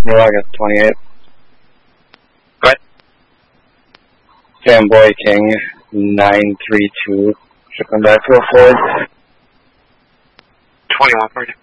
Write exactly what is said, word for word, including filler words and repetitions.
New August twenty-eight. What? Fanboy King nine three two. Should come back to a Ford. twenty-one forty.